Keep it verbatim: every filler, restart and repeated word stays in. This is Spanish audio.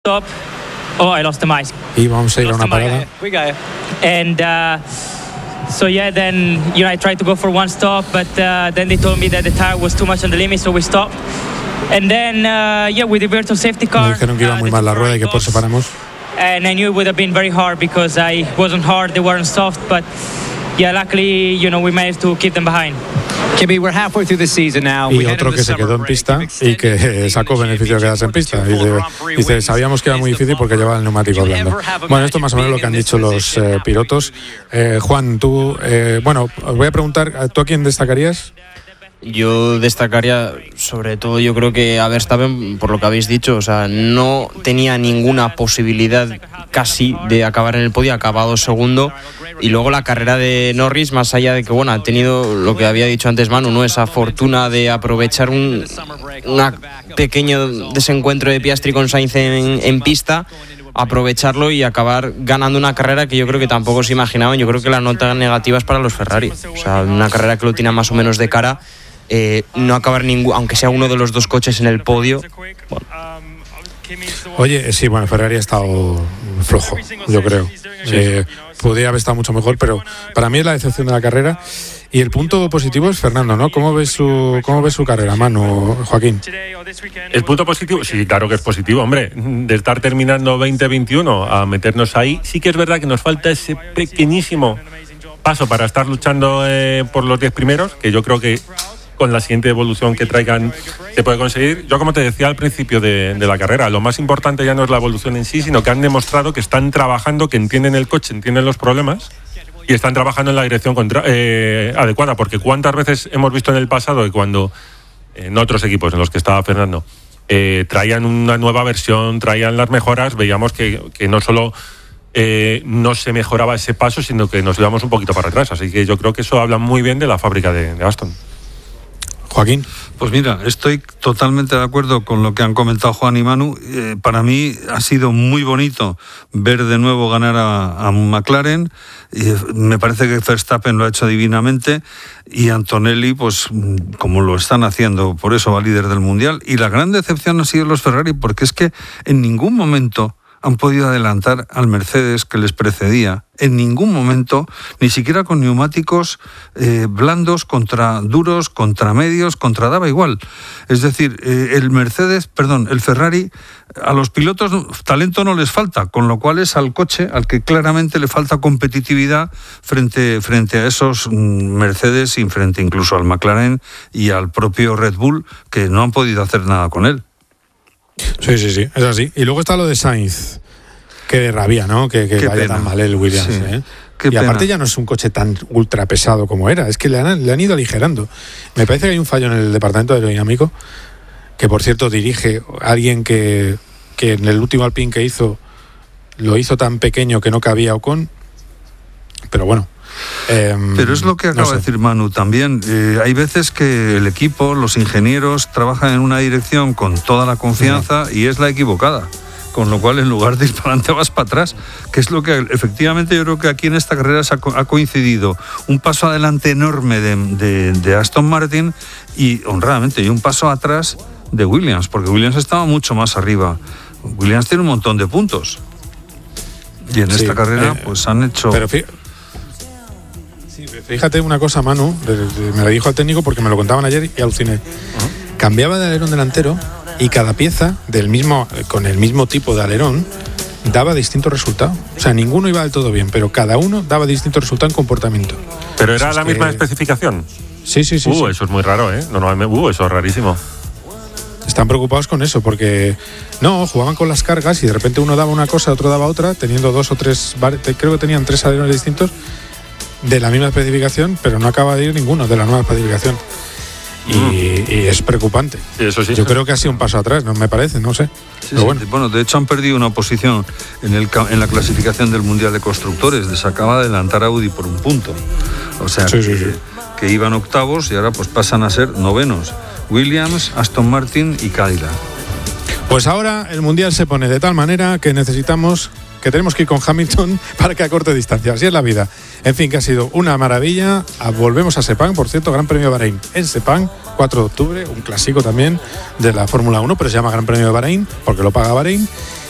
Stop. Oh, I lost the mic. Y vamos a ir a una parada. We got it. And uh, so yeah, then you know I tried to go for one stop, but uh, then they told me that the tire was too much on the limit, so we stopped. And then uh, yeah, with the virtual safety car. Me dijeron que iba muy mal la rueda y que por eso paramos. And I knew it would have been very hard because I wasn't hard, they weren't soft, but yeah, luckily, you know, we managed to keep them behind. Kimmy, we're halfway through the season now. Y otro que se quedó en pista y que sacó beneficio de quedarse en pista. Dice, dice, sabíamos que era muy difícil porque llevaba el neumático blando. Bueno, esto más o menos lo que han dicho los eh, pilotos. Eh, Juan, tú, eh, bueno, os voy a preguntar, ¿tú a quién destacarías? Yo destacaría, sobre todo, yo creo que a Verstappen, por lo que habéis dicho, o sea, no tenía ninguna posibilidad casi de acabar en el podio, ha acabado segundo. Y luego la carrera de Norris, más allá de que, bueno, ha tenido lo que había dicho antes Manu, ¿no? Esa fortuna de aprovechar un una pequeño desencuentro de Piastri con Sainz en, en pista, aprovecharlo y acabar ganando una carrera que yo creo que tampoco se imaginaban. Yo creo que la nota negativa es para los Ferrari. O sea, una carrera que lo tiene más o menos de cara. Eh, no acabar ningún, aunque sea uno de los dos coches en el podio. Bueno. Oye, sí, bueno, Ferrari ha estado flojo, yo creo. Sí. Eh, podría haber estado mucho mejor, pero para mí es la decepción de la carrera. Y el punto positivo es Fernando, ¿no? ¿Cómo ves su, cómo ves su carrera, Manu, Joaquín? ¿El punto positivo? Sí, claro que es positivo, hombre. De estar terminando veinte veintiuno a meternos ahí, sí que es verdad que nos falta ese pequeñísimo paso para estar luchando eh, por los diez primeros, que yo creo que con la siguiente evolución que traigan se puede conseguir. Yo, como te decía al principio de, de la carrera, lo más importante ya no es la evolución en sí, sino que han demostrado que están trabajando, que entienden el coche, entienden los problemas y están trabajando en la dirección contra, eh, adecuada, porque cuántas veces hemos visto en el pasado que cuando en otros equipos en los que estaba Fernando eh, traían una nueva versión, traían las mejoras, veíamos que, que no solo eh, no se mejoraba ese paso, sino que nos íbamos un poquito para atrás. Así que yo creo que eso habla muy bien de la fábrica de, de Aston. Joaquín. Pues mira, estoy totalmente de acuerdo con lo que han comentado Juan y Manu. Eh, para mí ha sido muy bonito ver de nuevo ganar a, a McLaren. Y me parece que Verstappen lo ha hecho divinamente y Antonelli, pues como lo están haciendo, por eso va líder del Mundial. Y la gran decepción ha sido los Ferrari, porque es que en ningún momento han podido adelantar al Mercedes que les precedía, en ningún momento, ni siquiera con neumáticos eh, blandos contra duros, contra medios, contra daba igual. Es decir, eh, el Mercedes, perdón, el Ferrari, a los pilotos talento no les falta, con lo cual es al coche al que claramente le falta competitividad frente, frente a esos Mercedes y frente incluso al McLaren y al propio Red Bull, que no han podido hacer nada con él. Sí, sí, sí, es así. Y luego está lo de Sainz, que rabia, ¿no? Que, que vaya pena. tan mal el Williams, sí. ¿eh? Qué y pena. aparte ya no es un coche tan ultra pesado como era, es que le han, le han ido aligerando. Me parece que hay un fallo en el departamento aerodinámico, que por cierto dirige alguien que, que en el último Alpine que hizo, lo hizo tan pequeño que no cabía Ocon, pero bueno. Eh, Pero es lo que acaba no sé. de decir Manu también. Eh, hay veces que el equipo, los ingenieros, trabajan en una dirección con toda la confianza sí. y es la equivocada. Con lo cual, en lugar de ir para adelante, vas para atrás. Que es lo que efectivamente yo creo que aquí en esta carrera se ha, ha coincidido. Un paso adelante enorme de, de, de Aston Martin y, honradamente, y un paso atrás de Williams, porque Williams estaba mucho más arriba. Williams tiene un montón de puntos. Y en sí, esta carrera, eh, pues han hecho... Pero fí- Fíjate una cosa, Manu, me lo dijo el técnico porque me lo contaban ayer y aluciné. Uh-huh. Cambiaba de alerón delantero y cada pieza del mismo, con el mismo tipo de alerón daba distintos resultados. O sea, ninguno iba del todo bien, pero cada uno daba distintos resultados en comportamiento. ¿Pero era eso la es misma que... especificación? Sí, sí, sí. Uh, sí. Eso es muy raro, ¿eh? Normalmente, uh, eso es rarísimo. Están preocupados con eso porque no, jugaban con las cargas y de repente uno daba una cosa, otro daba otra, teniendo dos o tres, creo que tenían tres alerones distintos de la misma especificación, pero no acaba de ir ninguno de la nueva especificación. Y, mm. y es preocupante. Sí, eso sí. Yo creo que ha sido un paso atrás, no me parece, no sé. Sí, pero sí, bueno. bueno, de hecho han perdido una posición en, el, en la clasificación del Mundial de Constructores. Les acaba de adelantar Audi por un punto. O sea, sí, que, sí, sí. que iban octavos y ahora pues pasan a ser novenos. Williams, Aston Martin y Cadillac. Pues ahora el Mundial se pone de tal manera que necesitamos... que tenemos que ir con Hamilton para que acorte distancia. Así es la vida. En fin, que ha sido una maravilla. Volvemos a Sepang, por cierto, Gran Premio de Bahrein en Sepang, cuatro de octubre, un clásico también de la Fórmula uno, pero se llama Gran Premio de Bahrein porque lo paga Bahrein.